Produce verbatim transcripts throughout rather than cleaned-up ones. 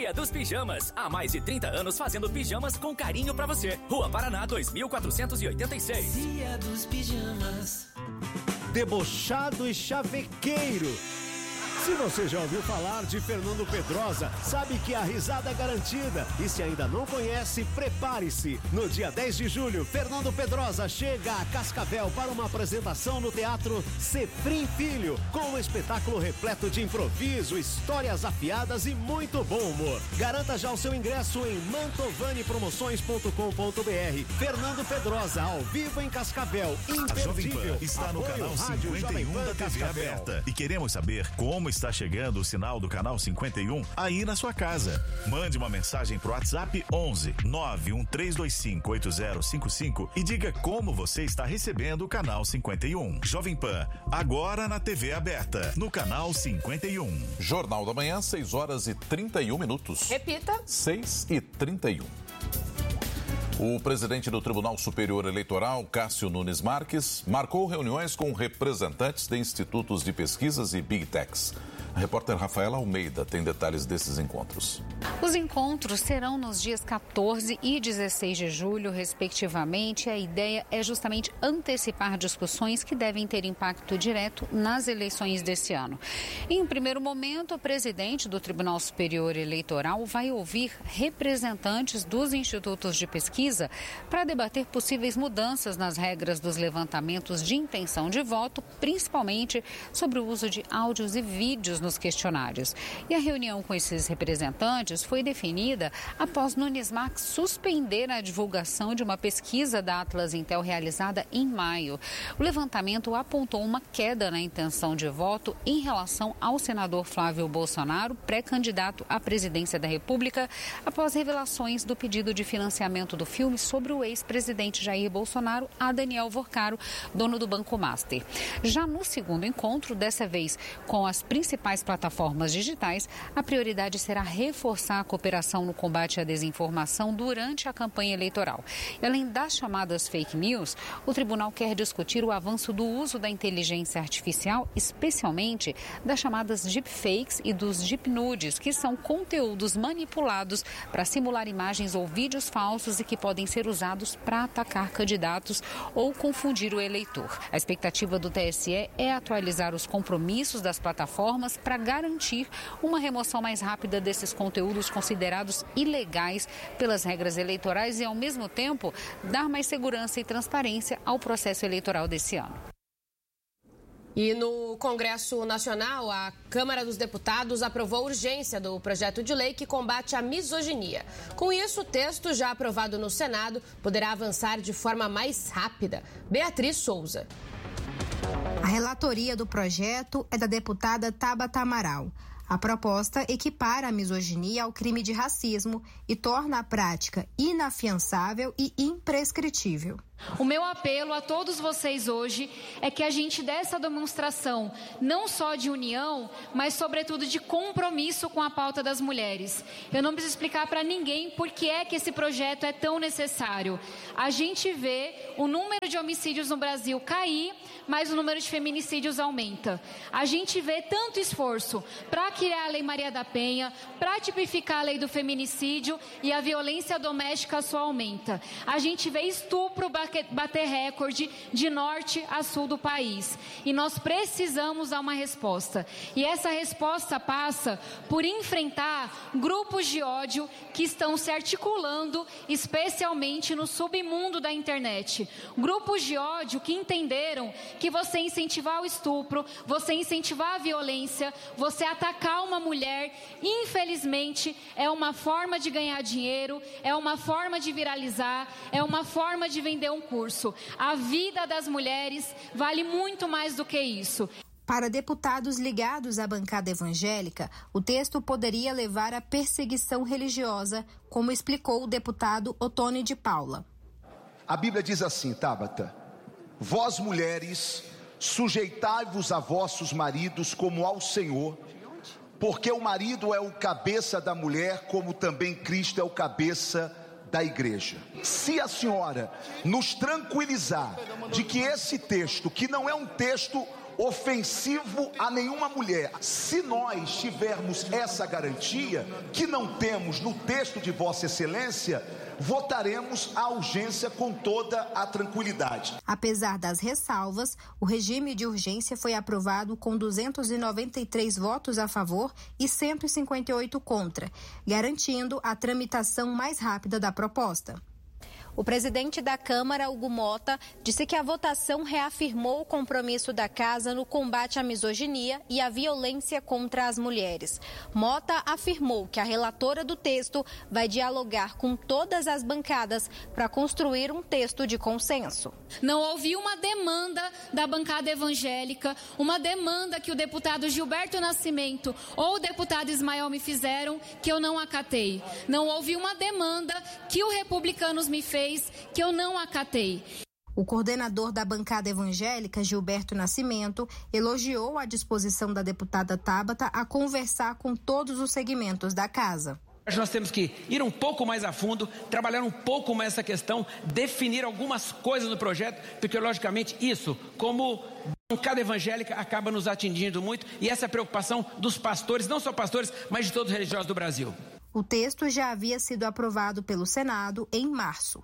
Dia dos Pijamas. Há mais de trinta anos fazendo pijamas com carinho pra você. Rua Paraná, dois mil quatrocentos e oitenta e seis. Dia dos Pijamas. Debochado e chavequeiro. Se você já ouviu falar de Fernando Pedrosa, sabe que a risada é garantida. E se ainda não conhece, prepare-se. No dia dez de julho, Fernando Pedrosa chega a Cascavel para uma apresentação no Teatro Cefrim Filho, com um espetáculo repleto de improviso, histórias afiadas e muito bom humor. Garanta já o seu ingresso em mantovani promoções ponto com ponto br. Fernando Pedrosa, ao vivo em Cascavel. A Jovem Pan está no Apoio canal Rádio cinquenta e um da T V Cascavel. aberta. E queremos saber como está chegando o sinal do canal cinquenta e um aí na sua casa. Mande uma mensagem pro WhatsApp onze nove um três dois cinco oito zero cinco cinco e diga como você está recebendo o canal cinquenta e um. Jovem Pan, agora na T V aberta, no canal cinquenta e um. Jornal da Manhã, seis horas e trinta e um minutos. Repita. seis e trinta e um. O presidente do Tribunal Superior Eleitoral, Cássio Nunes Marques, marcou reuniões com representantes de institutos de pesquisas e Big Techs. A repórter Rafaela Almeida tem detalhes desses encontros. Os encontros serão nos dias quatorze e dezesseis de julho, respectivamente. A ideia é justamente antecipar discussões que devem ter impacto direto nas eleições desse ano. Em um primeiro momento, o presidente do Tribunal Superior Eleitoral vai ouvir representantes dos institutos de pesquisa para debater possíveis mudanças nas regras dos levantamentos de intenção de voto, principalmente sobre o uso de áudios e vídeos nos questionários. E a reunião com esses representantes foi definida após Nunes Marques suspender a divulgação de uma pesquisa da Atlas Intel realizada em maio. O levantamento apontou uma queda na intenção de voto em relação ao senador Flávio Bolsonaro, pré-candidato à presidência da República, após revelações do pedido de financiamento do filme sobre o ex-presidente Jair Bolsonaro a Daniel Vorcaro, dono do Banco Master. Já no segundo encontro, dessa vez com as principais plataformas digitais, a prioridade será reforçar a cooperação no combate à desinformação durante a campanha eleitoral. E além das chamadas fake news, o tribunal quer discutir o avanço do uso da inteligência artificial, especialmente das chamadas deepfakes e dos deep nudes, que são conteúdos manipulados para simular imagens ou vídeos falsos e que podem ser usados para atacar candidatos ou confundir o eleitor. A expectativa do T S E é atualizar os compromissos das plataformas para garantir uma remoção mais rápida desses conteúdos considerados ilegais pelas regras eleitorais e, ao mesmo tempo, dar mais segurança e transparência ao processo eleitoral desse ano. E no Congresso Nacional, a Câmara dos Deputados aprovou urgência do projeto de lei que combate a misoginia. Com isso, o texto, já aprovado no Senado, poderá avançar de forma mais rápida. Beatriz Souza. A relatoria do projeto é da deputada Tabata Amaral. A proposta equipara a misoginia ao crime de racismo e torna a prática inafiançável e imprescritível. O meu apelo a todos vocês hoje é que a gente dê essa demonstração não só de união, mas sobretudo de compromisso com a pauta das mulheres. Eu não preciso explicar para ninguém por que é que esse projeto é tão necessário. A gente vê o número de homicídios no Brasil cair, mas o número de feminicídios aumenta. A gente vê tanto esforço para criar a Lei Maria da Penha, para tipificar a lei do feminicídio, e a violência doméstica só aumenta. A gente vê estupro bater recorde de norte a sul do país. E nós precisamos dar uma resposta. E essa resposta passa por enfrentar grupos de ódio que estão se articulando, especialmente no submundo da internet. Grupos de ódio que entenderam que você incentivar o estupro, você incentivar a violência, você atacar uma mulher, infelizmente, é uma forma de ganhar dinheiro, é uma forma de viralizar, é uma forma de vender um curso. A vida das mulheres vale muito mais do que isso. Para deputados ligados à bancada evangélica, o texto poderia levar à perseguição religiosa, como explicou o deputado Otônio de Paula. A Bíblia diz assim, Tabata: vós mulheres, sujeitai-vos a vossos maridos como ao Senhor, porque o marido é o cabeça da mulher, como também Cristo é o cabeça da igreja. Se a senhora nos tranquilizar de que esse texto, que não é um texto ofensivo a nenhuma mulher. Se nós tivermos essa garantia, que não temos no texto de Vossa Excelência, votaremos a urgência com toda a tranquilidade. Apesar das ressalvas, o regime de urgência foi aprovado com duzentos e noventa e três votos a favor e cento e cinquenta e oito contra, garantindo a tramitação mais rápida da proposta. O presidente da Câmara, Hugo Mota, disse que a votação reafirmou o compromisso da Casa no combate à misoginia e à violência contra as mulheres. Mota afirmou que a relatora do texto vai dialogar com todas as bancadas para construir um texto de consenso. Não houve uma demanda da bancada evangélica, uma demanda que o deputado Gilberto Nascimento ou o deputado Ismael me fizeram que eu não acatei. Não houve uma demanda que o Republicanos me fez que eu não acatei. O coordenador da bancada evangélica, Gilberto Nascimento, elogiou a disposição da deputada Tabata a conversar com todos os segmentos da casa. Nós temos que ir um pouco mais a fundo, trabalhar um pouco mais essa questão, definir algumas coisas no projeto, porque logicamente isso, como bancada evangélica, acaba nos atingindo muito, e essa é a preocupação dos pastores, não só pastores, mas de todos os religiosos do Brasil. O texto já havia sido aprovado pelo Senado em março.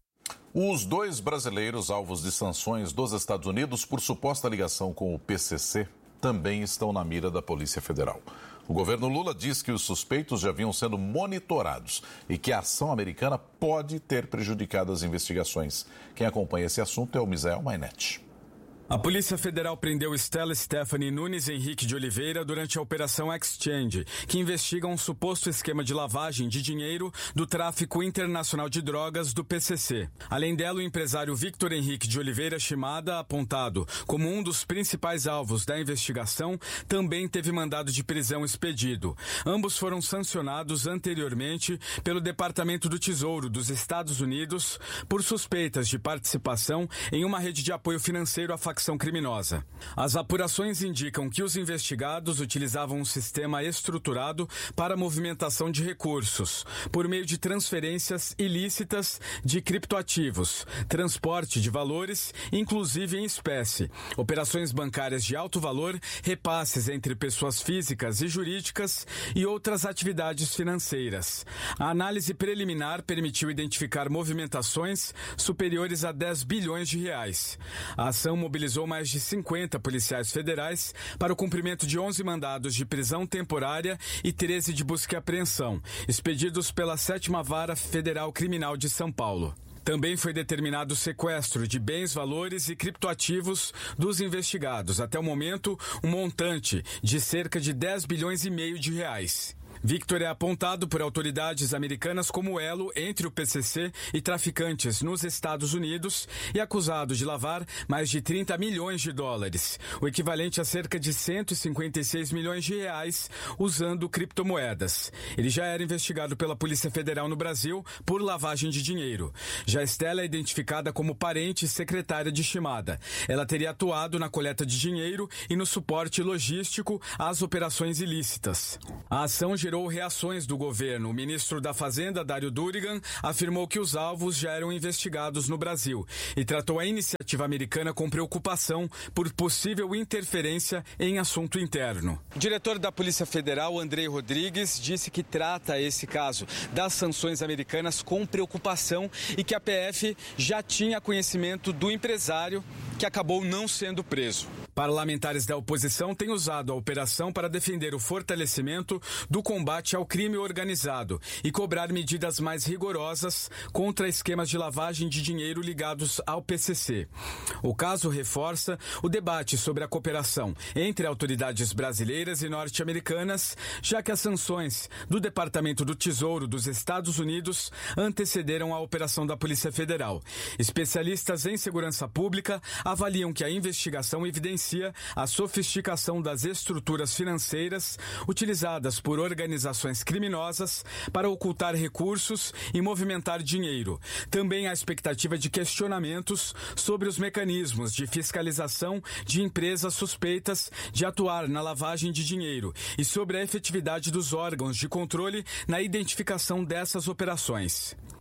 Os dois brasileiros alvos de sanções dos Estados Unidos por suposta ligação com o P C C também estão na mira da Polícia Federal. O governo Lula diz que os suspeitos já vinham sendo monitorados e que a ação americana pode ter prejudicado as investigações. Quem acompanha esse assunto é o Misael Mainetti. A Polícia Federal prendeu Stella Stephanie Nunes Henrique de Oliveira durante a Operação Exchange, que investiga um suposto esquema de lavagem de dinheiro do tráfico internacional de drogas do P C C. Além dela, o empresário Victor Henrique de Oliveira Shimada, apontado como um dos principais alvos da investigação, também teve mandado de prisão expedido. Ambos foram sancionados anteriormente pelo Departamento do Tesouro dos Estados Unidos por suspeitas de participação em uma rede de apoio financeiro à facção criminosa. As apurações indicam que os investigados utilizavam um sistema estruturado para a movimentação de recursos, por meio de transferências ilícitas de criptoativos, transporte de valores, inclusive em espécie, operações bancárias de alto valor, repasses entre pessoas físicas e jurídicas e outras atividades financeiras. A análise preliminar permitiu identificar movimentações superiores a dez bilhões de reais. A ação mobilizou mais de cinquenta policiais federais para o cumprimento de onze mandados de prisão temporária e treze de busca e apreensão, expedidos pela sétima Vara Federal Criminal de São Paulo. Também foi determinado o sequestro de bens, valores e criptoativos dos investigados. Até o momento, um montante de cerca de dez bilhões e meio de reais. Victor é apontado por autoridades americanas como elo entre o P C C e traficantes nos Estados Unidos e acusado de lavar mais de trinta milhões de dólares, o equivalente a cerca de cento e cinquenta e seis milhões de reais, usando criptomoedas. Ele já era investigado pela Polícia Federal no Brasil por lavagem de dinheiro. Já Stella é identificada como parente e secretária de Shimada. Ela teria atuado na coleta de dinheiro e no suporte logístico às operações ilícitas. A ação gerou reações do governo. O ministro da Fazenda, Dário Durigan, afirmou que os alvos já eram investigados no Brasil e tratou a iniciativa americana com preocupação por possível interferência em assunto interno. O diretor da Polícia Federal, Andrei Rodrigues, disse que trata esse caso das sanções americanas com preocupação e que a P F já tinha conhecimento do empresário que acabou não sendo preso. Parlamentares da oposição têm usado a operação para defender o fortalecimento do combate ao crime organizado e cobrar medidas mais rigorosas contra esquemas de lavagem de dinheiro ligados ao P C C. O caso reforça o debate sobre a cooperação entre autoridades brasileiras e norte-americanas, já que as sanções do Departamento do Tesouro dos Estados Unidos antecederam a operação da Polícia Federal. Especialistas em segurança pública avaliam que a investigação evidencia a sofisticação das estruturas financeiras utilizadas por organizações criminosas para ocultar recursos e movimentar dinheiro. Também há expectativa de questionamentos sobre os mecanismos de fiscalização de empresas suspeitas de atuar na lavagem de dinheiro e sobre a efetividade dos órgãos de controle na identificação dessas operações.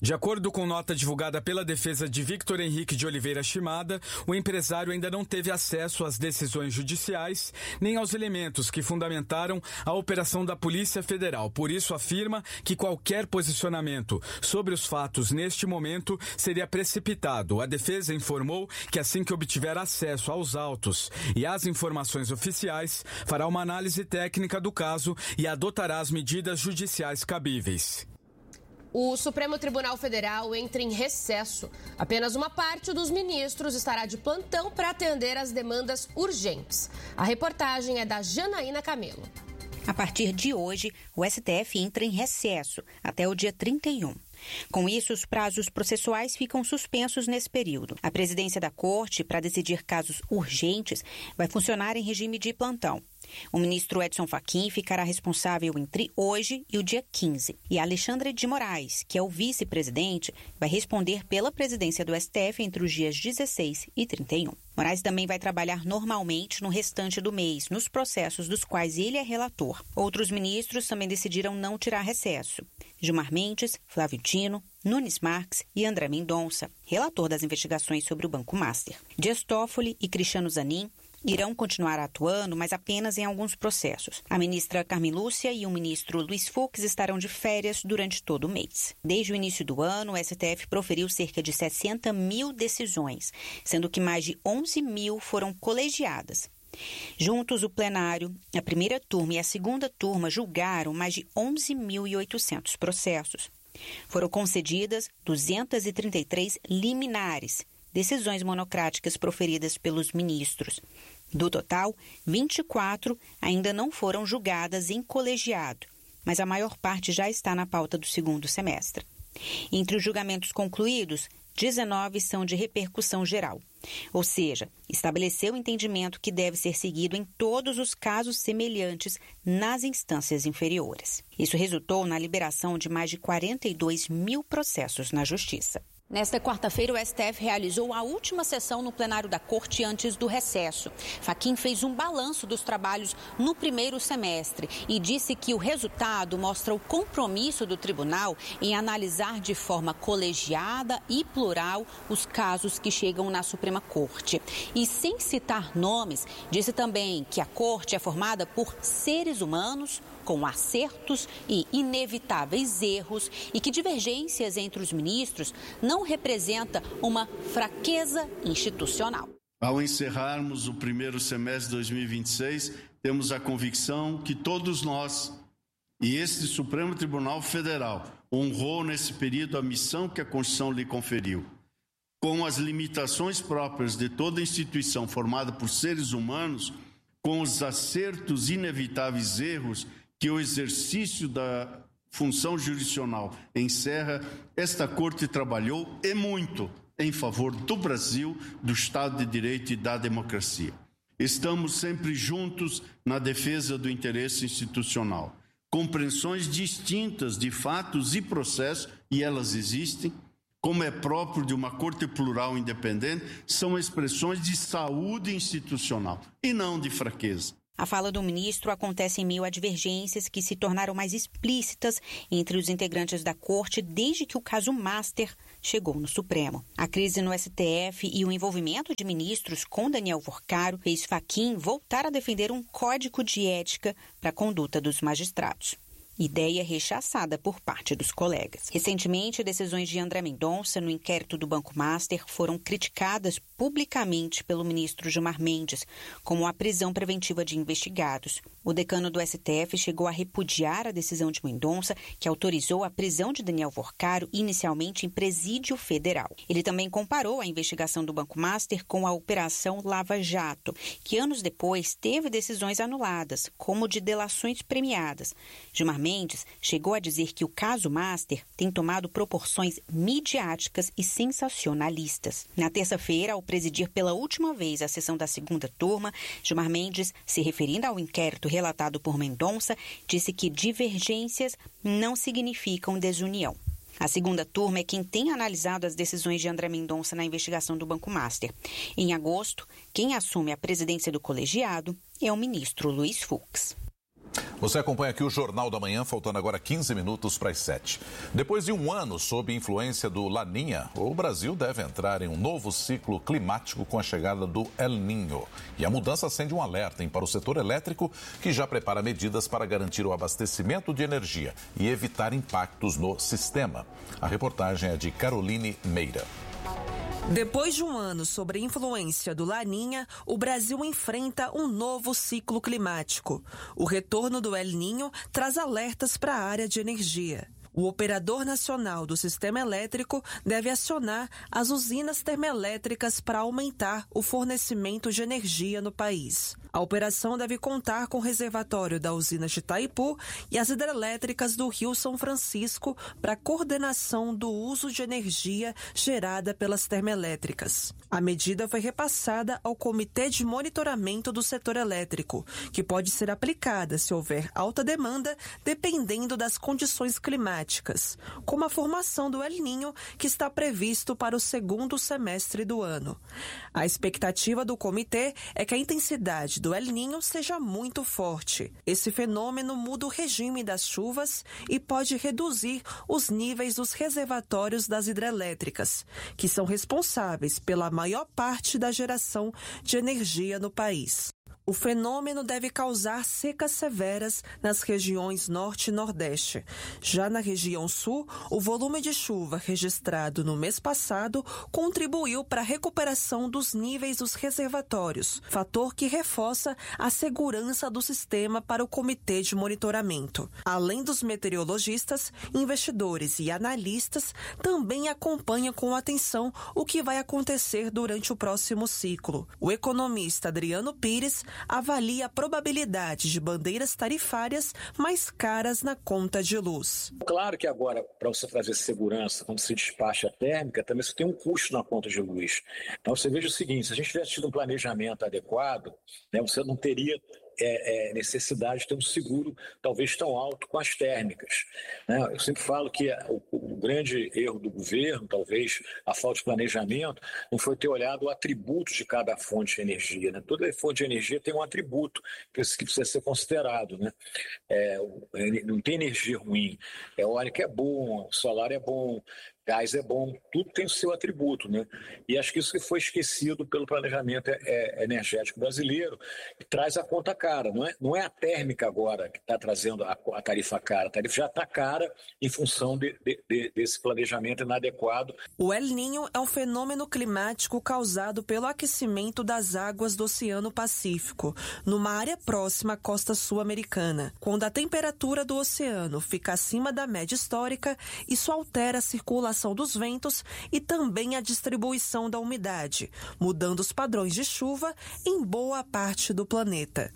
De acordo com nota divulgada pela defesa de Victor Henrique de Oliveira Shimada, o empresário ainda não teve acesso às decisões judiciais nem aos elementos que fundamentaram a operação da Polícia Federal. Por isso, afirma que qualquer posicionamento sobre os fatos neste momento seria precipitado. A defesa informou que assim que obtiver acesso aos autos e às informações oficiais, fará uma análise técnica do caso e adotará as medidas judiciais cabíveis. O Supremo Tribunal Federal entra em recesso. Apenas uma parte dos ministros estará de plantão para atender às demandas urgentes. A reportagem é da Janaína Camelo. A partir de hoje, o S T F entra em recesso até o dia trinta e um. Com isso, os prazos processuais ficam suspensos nesse período. A presidência da Corte, para decidir casos urgentes, vai funcionar em regime de plantão. O ministro Edson Fachin ficará responsável entre hoje e o dia quinze. E Alexandre de Moraes, que é o vice-presidente, vai responder pela presidência do S T F entre os dias dezesseis e trinta e um. Moraes também vai trabalhar normalmente no restante do mês, nos processos dos quais ele é relator. Outros ministros também decidiram não tirar recesso. Gilmar Mendes, Flávio Dino, Nunes Marques e André Mendonça, relator das investigações sobre o Banco Master. Dias Toffoli e Cristiano Zanin irão continuar atuando, mas apenas em alguns processos. A ministra Carmen Lúcia e o ministro Luiz Fux estarão de férias durante todo o mês. Desde o início do ano, o S T F proferiu cerca de sessenta mil decisões, sendo que mais de onze mil foram colegiadas. Juntos, o plenário, a primeira turma e a segunda turma julgaram mais de onze mil e oitocentos processos. Foram concedidas duzentas e trinta e três liminares, decisões monocráticas proferidas pelos ministros. Do total, vinte e quatro ainda não foram julgadas em colegiado, mas a maior parte já está na pauta do segundo semestre. Entre os julgamentos concluídos, dezenove são de repercussão geral, ou seja, estabeleceu o entendimento que deve ser seguido em todos os casos semelhantes nas instâncias inferiores. Isso resultou na liberação de mais de quarenta e dois mil processos na Justiça. Nesta quarta-feira, o S T F realizou a última sessão no plenário da Corte antes do recesso. Fachin fez um balanço dos trabalhos no primeiro semestre e disse que o resultado mostra o compromisso do tribunal em analisar de forma colegiada e plural os casos que chegam na Suprema Corte. E, sem citar nomes, disse também que a Corte é formada por seres humanos com acertos e inevitáveis erros e que divergências entre os ministros não representa uma fraqueza institucional. Ao encerrarmos o primeiro semestre de dois mil e vinte e seis, temos a convicção que todos nós e este Supremo Tribunal Federal honrou nesse período a missão que a Constituição lhe conferiu. Com as limitações próprias de toda instituição formada por seres humanos, com os acertos e inevitáveis erros que o exercício da função jurisdicional encerra, esta Corte trabalhou e muito em favor do Brasil, do Estado de Direito e da democracia. Estamos sempre juntos na defesa do interesse institucional. Compreensões distintas de fatos e processos, e elas existem, como é próprio de uma Corte plural independente, são expressões de saúde institucional e não de fraqueza. A fala do ministro acontece em meio a divergências que se tornaram mais explícitas entre os integrantes da Corte desde que o caso Master chegou no Supremo. A crise no S T F e o envolvimento de ministros com Daniel Worcaro fez Fachin voltar a defender um código de ética para a conduta dos magistrados. Ideia rechaçada por parte dos colegas. Recentemente, decisões de André Mendonça no inquérito do Banco Master foram criticadas publicamente pelo ministro Gilmar Mendes, como a prisão preventiva de investigados. O decano do S T F chegou a repudiar a decisão de Mendonça, que autorizou a prisão de Daniel Worcaro inicialmente em presídio federal. Ele também comparou a investigação do Banco Master com a Operação Lava Jato, que anos depois teve decisões anuladas, como de delações premiadas. Gilmar Mendes chegou a dizer que o caso Master tem tomado proporções midiáticas e sensacionalistas. Na terça-feira, ao presidir pela última vez a sessão da segunda turma, Gilmar Mendes, se referindo ao inquérito relatado por Mendonça, disse que divergências não significam desunião. A segunda turma é quem tem analisado as decisões de André Mendonça na investigação do Banco Master. Em agosto, quem assume a presidência do colegiado é o ministro Luiz Fux. Você acompanha aqui o Jornal da Manhã, faltando agora quinze minutos para as sete. Depois de um ano sob influência do Laninha, o Brasil deve entrar em um novo ciclo climático com a chegada do El Niño. E a mudança acende um alerta para o setor elétrico, que já prepara medidas para garantir o abastecimento de energia e evitar impactos no sistema. A reportagem é de Caroline Meira. Depois de um ano sob a influência do Laninha, o Brasil enfrenta um novo ciclo climático. O retorno do El Niño traz alertas para a área de energia. O operador nacional do sistema elétrico deve acionar as usinas termoelétricas para aumentar o fornecimento de energia no país. A operação deve contar com o reservatório da usina de Itaipu e as hidrelétricas do Rio São Francisco para coordenação do uso de energia gerada pelas termoelétricas. A medida foi repassada ao Comitê de Monitoramento do Setor Elétrico, que pode ser aplicada se houver alta demanda, dependendo das condições climáticas, como a formação do El Niño, que está previsto para o segundo semestre do ano. A expectativa do comitê é que a intensidade do El Niño seja muito forte. Esse fenômeno muda o regime das chuvas e pode reduzir os níveis dos reservatórios das hidrelétricas, que são responsáveis pela maior parte da geração de energia no país. O fenômeno deve causar secas severas nas regiões norte e nordeste. Já na região sul, o volume de chuva registrado no mês passado contribuiu para a recuperação dos níveis dos reservatórios, fator que reforça a segurança do sistema para o comitê de monitoramento. Além dos meteorologistas, investidores e analistas também acompanham com atenção o que vai acontecer durante o próximo ciclo. O economista Adriano Pires avalia a probabilidade de bandeiras tarifárias mais caras na conta de luz. Claro que agora, para você trazer segurança, quando se despacha a térmica, também você tem um custo na conta de luz. Então você veja o seguinte, se a gente tivesse tido um planejamento adequado, né, você não teria É, é, necessidade de ter um seguro talvez tão alto com as térmicas. Né? Eu sempre falo que o, o grande erro do governo, talvez a falta de planejamento, não foi ter olhado o atributo de cada fonte de energia. Né? Toda fonte de energia tem um atributo que precisa ser considerado. Né? É, não tem energia ruim, eólica é bom, solar é bom, gás é bom, tudo tem o seu atributo, né? E acho que isso que foi esquecido pelo planejamento energético brasileiro, que traz a conta cara. Não é, não é a térmica agora que está trazendo a, a tarifa cara, a tarifa já está cara em função de, de, de, desse planejamento inadequado. O El Niño é um fenômeno climático causado pelo aquecimento das águas do Oceano Pacífico, numa área próxima à costa sul-americana. Quando a temperatura do oceano fica acima da média histórica, isso altera a circulação dos ventos e também a distribuição da umidade, mudando os padrões de chuva em boa parte do planeta.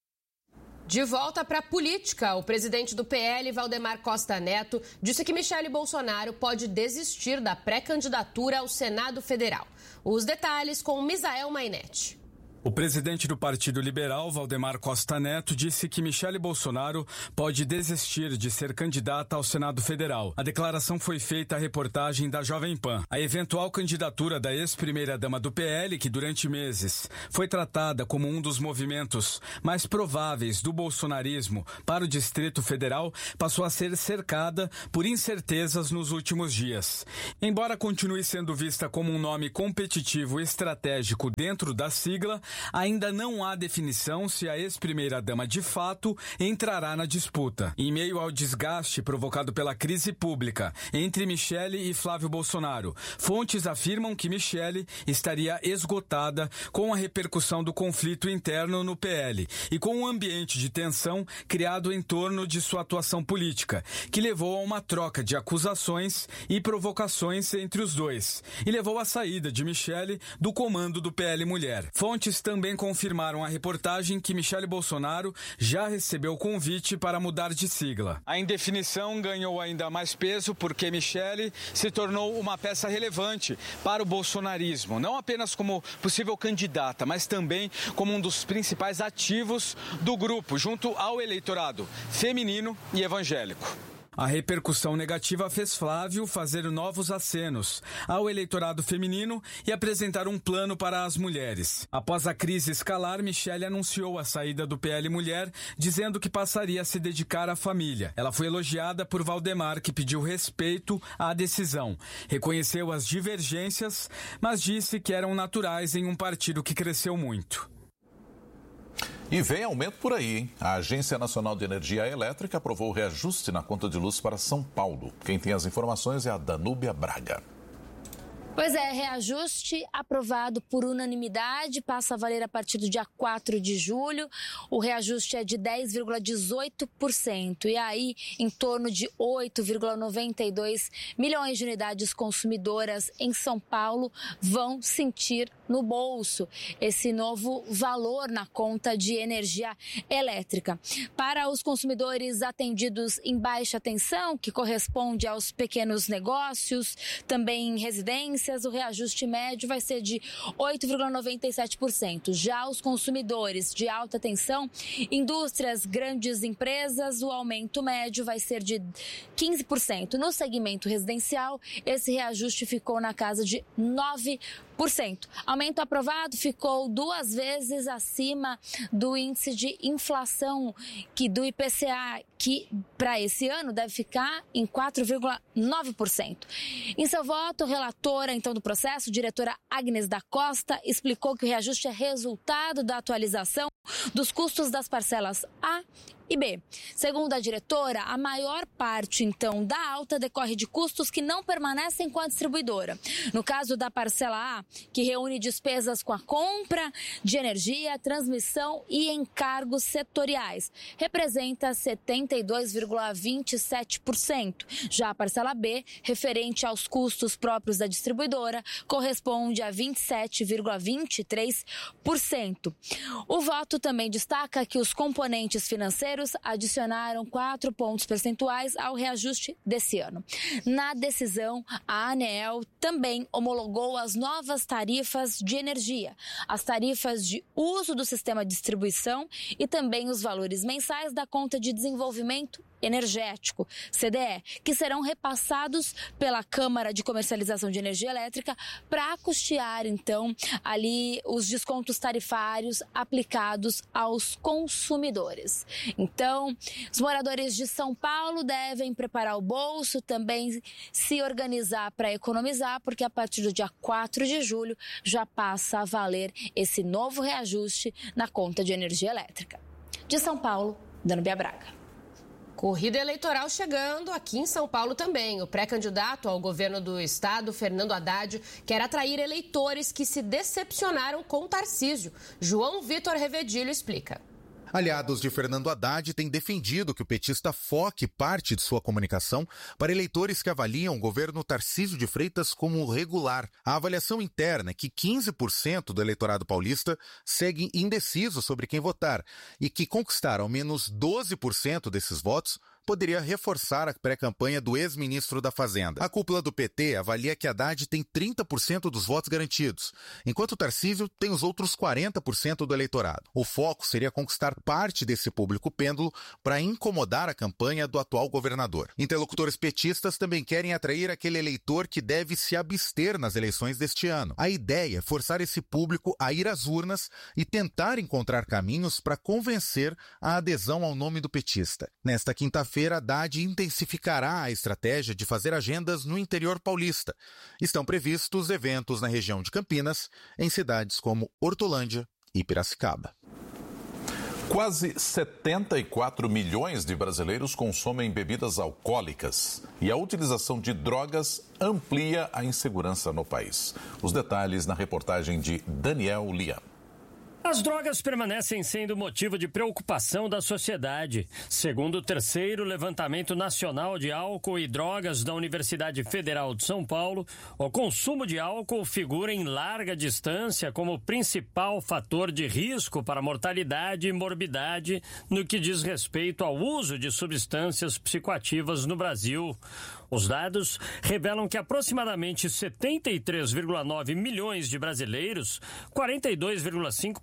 De volta para a política, o presidente do P L, Valdemar Costa Neto, disse que Michele Bolsonaro pode desistir da pré-candidatura ao Senado Federal. Os detalhes com Misael Mainetti. O presidente do Partido Liberal, Valdemar Costa Neto, disse que Michele Bolsonaro pode desistir de ser candidata ao Senado Federal. A declaração foi feita à reportagem da Jovem Pan. A eventual candidatura da ex-primeira-dama do P L, que durante meses foi tratada como um dos movimentos mais prováveis do bolsonarismo para o Distrito Federal, passou a ser cercada por incertezas nos últimos dias. Embora continue sendo vista como um nome competitivo e estratégico dentro da sigla, ainda não há definição se a ex-primeira-dama de fato entrará na disputa. Em meio ao desgaste provocado pela crise pública entre Michele e Flávio Bolsonaro, fontes afirmam que Michele estaria esgotada com a repercussão do conflito interno no P L e com um ambiente de tensão criado em torno de sua atuação política, que levou a uma troca de acusações e provocações entre os dois e levou à saída de Michele do comando do P L Mulher. Fontes também confirmaram à reportagem que Michele Bolsonaro já recebeu convite para mudar de sigla. A indefinição ganhou ainda mais peso porque Michele se tornou uma peça relevante para o bolsonarismo, não apenas como possível candidata, mas também como um dos principais ativos do grupo, junto ao eleitorado feminino e evangélico. A repercussão negativa fez Flávio fazer novos acenos ao eleitorado feminino e apresentar um plano para as mulheres. Após a crise escalar, Michele anunciou a saída do P L Mulher, dizendo que passaria a se dedicar à família. Ela foi elogiada por Valdemar, que pediu respeito à decisão. Reconheceu as divergências, mas disse que eram naturais em um partido que cresceu muito. E vem aumento por aí, hein? A Agência Nacional de Energia Elétrica aprovou o reajuste na conta de luz para São Paulo. Quem tem as informações é a Danúbia Braga. Pois é, reajuste aprovado por unanimidade, passa a valer a partir do dia quatro de julho. O reajuste é de dez vírgula dezoito por cento e aí em torno de oito vírgula noventa e dois milhões de unidades consumidoras em São Paulo vão sentir no bolso esse novo valor na conta de energia elétrica. Para os consumidores atendidos em baixa tensão, que corresponde aos pequenos negócios, também em residências, o reajuste médio vai ser de oito vírgula noventa e sete por cento. Já os consumidores de alta tensão, indústrias, grandes empresas, o aumento médio vai ser de quinze por cento. No segmento residencial, esse reajuste ficou na casa de nove por cento. Aumento aprovado ficou duas vezes acima do índice de inflação que do I P C A, que para esse ano deve ficar em quatro vírgula nove por cento. Em seu voto, relatora então do processo, diretora Agnes da Costa, explicou que o reajuste é resultado da atualização dos custos das parcelas A e B. Segundo a diretora, a maior parte, então, da alta decorre de custos que não permanecem com a distribuidora. No caso da parcela A, que reúne despesas com a compra de energia, transmissão e encargos setoriais, representa setenta e dois vírgula vinte e sete por cento. Já a parcela B, referente aos custos próprios da distribuidora, corresponde a vinte e sete vírgula vinte e três por cento. O voto também destaca que os componentes financeiros adicionaram quatro pontos percentuais ao reajuste desse ano. Na decisão, a ANEEL também homologou as novas tarifas de energia, as tarifas de uso do sistema de distribuição e também os valores mensais da conta de desenvolvimento energético, C D E, que serão repassados pela Câmara de Comercialização de Energia Elétrica para custear, então, ali os descontos tarifários aplicados aos consumidores. Então, os moradores de São Paulo devem preparar o bolso, também se organizar para economizar, porque a partir do dia quatro de julho já passa a valer esse novo reajuste na conta de energia elétrica. De São Paulo, Danúbia Braga. Corrida eleitoral chegando aqui em São Paulo também. O pré-candidato ao governo do estado, Fernando Haddad, quer atrair eleitores que se decepcionaram com Tarcísio. João Vitor Revedilho explica. Aliados de Fernando Haddad têm defendido que o petista foque parte de sua comunicação para eleitores que avaliam o governo Tarcísio de Freitas como regular. A avaliação interna é que quinze por cento do eleitorado paulista segue indeciso sobre quem votar e que conquistar ao menos doze por cento desses votos poderia reforçar a pré-campanha do ex-ministro da Fazenda. A cúpula do P T avalia que Haddad tem trinta por cento dos votos garantidos, enquanto Tarcísio tem os outros quarenta por cento do eleitorado. O foco seria conquistar parte desse público pêndulo para incomodar a campanha do atual governador. Interlocutores petistas também querem atrair aquele eleitor que deve se abster nas eleições deste ano. A ideia é forçar esse público a ir às urnas e tentar encontrar caminhos para convencer a adesão ao nome do petista. Nesta quinta-feira, Haddad intensificará a estratégia de fazer agendas no interior paulista. Estão previstos eventos na região de Campinas, em cidades como Hortolândia e Piracicaba. Quase setenta e quatro milhões de brasileiros consomem bebidas alcoólicas e a utilização de drogas amplia a insegurança no país. Os detalhes na reportagem de Daniel Liam. As drogas permanecem sendo motivo de preocupação da sociedade. Segundo o terceiro Levantamento Nacional de Álcool e Drogas da Universidade Federal de São Paulo, o consumo de álcool figura em larga distância como principal fator de risco para mortalidade e morbidade no que diz respeito ao uso de substâncias psicoativas no Brasil. Os dados revelam que aproximadamente setenta e três vírgula nove milhões de brasileiros, quarenta e dois vírgula cinco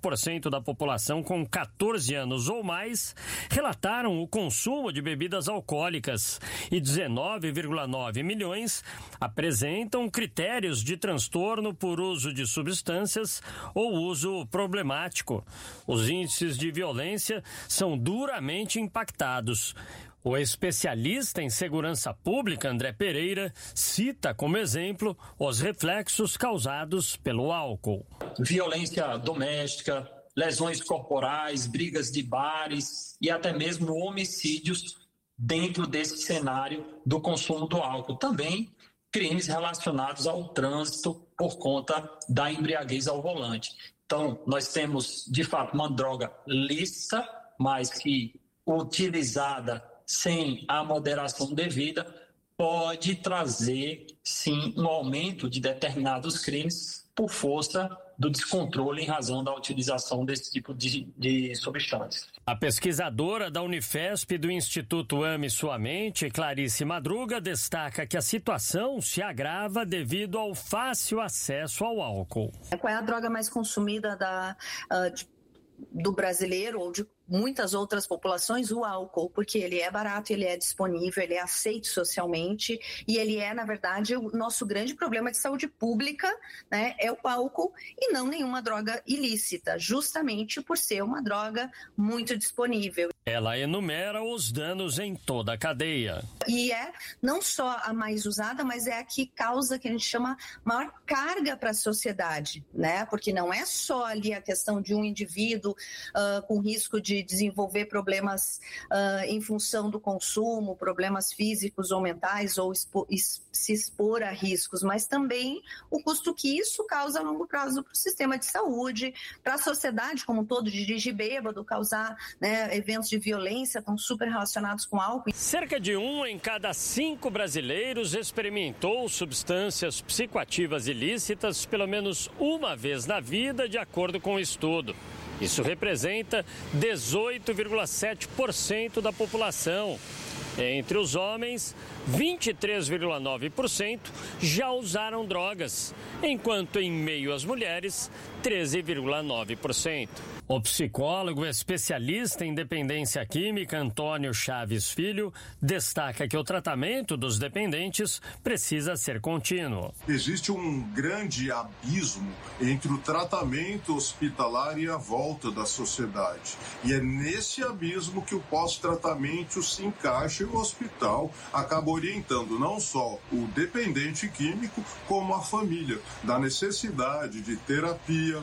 por cento da população com catorze anos ou mais relataram o consumo de bebidas alcoólicas e dezenove vírgula nove milhões apresentam critérios de transtorno por uso de substâncias ou uso problemático. Os índices de violência são duramente impactados. O especialista em segurança pública, André Pereira, cita como exemplo os reflexos causados pelo álcool. Violência doméstica, lesões corporais, brigas de bares e até mesmo homicídios dentro desse cenário do consumo do álcool. Também crimes relacionados ao trânsito por conta da embriaguez ao volante. Então, nós temos, de fato, uma droga lícita, mas que utilizada sem a moderação devida, pode trazer, sim, um aumento de determinados crimes por força do descontrole em razão da utilização desse tipo de, de substância. A pesquisadora da Unifesp e do Instituto Ame Sua Mente, Clarice Madruga, destaca que a situação se agrava devido ao fácil acesso ao álcool. Qual é a droga mais consumida da, uh, de, do brasileiro ou de muitas outras populações? O álcool, porque ele é barato, ele é disponível, ele é aceito socialmente e ele é, na verdade, o nosso grande problema de saúde pública, né, é o álcool e não nenhuma droga ilícita, justamente por ser uma droga muito disponível. Ela enumera os danos em toda a cadeia. E é não só a mais usada, mas é a que causa, que a gente chama, maior carga para a sociedade, né? Porque não é só ali a questão de um indivíduo uh, com risco de desenvolver problemas uh, em função do consumo, problemas físicos ou mentais, ou expo- es- se expor a riscos, mas também o custo que isso causa a longo prazo para o sistema de saúde, para a sociedade como um todo, de dirigir bêbado, causar, né, eventos de violência estão super relacionados com álcool. Cerca de um em cada cinco brasileiros experimentou substâncias psicoativas ilícitas pelo menos uma vez na vida, de acordo com o estudo. Isso representa dezoito vírgula sete por cento da população. Entre os homens, vinte e três vírgula nove por cento já usaram drogas, enquanto em meio às mulheres, treze vírgula nove por cento. O psicólogo especialista em dependência química, Antônio Chaves Filho, destaca que o tratamento dos dependentes precisa ser contínuo. Existe um grande abismo entre o tratamento hospitalar e a volta da sociedade. E é nesse abismo que o pós-tratamento se encaixa e o hospital acaba orientando não só o dependente químico, como a família, da necessidade de terapia,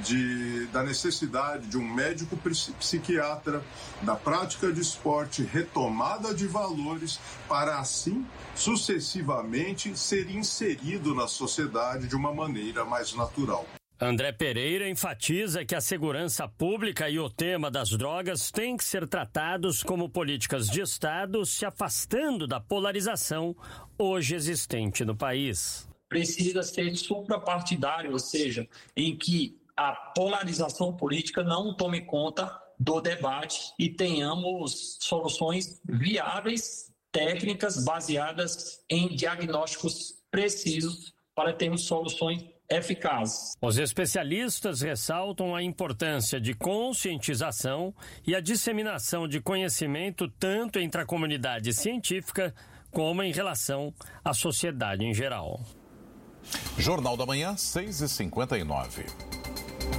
de, da necessidade de um médico psiquiatra, da prática de esporte, retomada de valores, para assim, sucessivamente, ser inserido na sociedade de uma maneira mais natural. André Pereira enfatiza que a segurança pública e o tema das drogas têm que ser tratados como políticas de Estado, se afastando da polarização hoje existente no país. Precisa ser suprapartidário, ou seja, em que a polarização política não tome conta do debate e tenhamos soluções viáveis, técnicas baseadas em diagnósticos precisos para termos soluções eficazes. Os especialistas ressaltam a importância de conscientização e a disseminação de conhecimento tanto entre a comunidade científica como em relação à sociedade em geral. Jornal da Manhã, seis e cinquenta e nove.